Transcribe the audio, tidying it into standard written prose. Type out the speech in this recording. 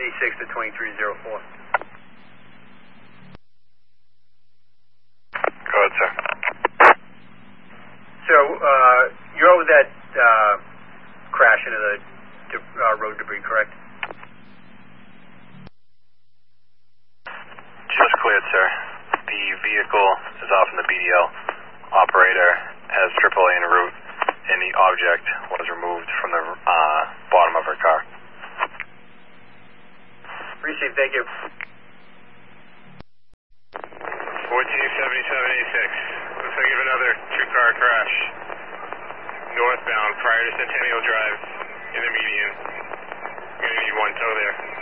86 to 2304. Go ahead, sir. So, you're over that crash into the road debris, correct? Just cleared, sir. The vehicle is off in the BDL. Operator has AAA en route, and the object was removed from the bottom of her car. Received, thank you. 147786. Looks like you have another two-car crash. Northbound prior to Centennial Drive in the median. You're going to need one tow there.